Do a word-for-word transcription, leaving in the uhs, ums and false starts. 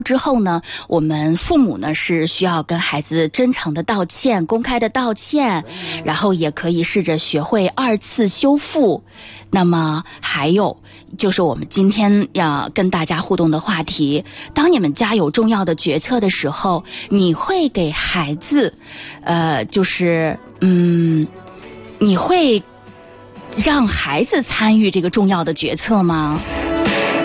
之后呢，我们父母呢是需要跟孩子真诚的道歉，公开的道歉，然后也可以试着学会二次修复。那么还有就是我们今天要跟大家互动的话题，当你们家有重要的决策的时候，你会给孩子呃就是嗯你会让孩子参与这个重要的决策吗？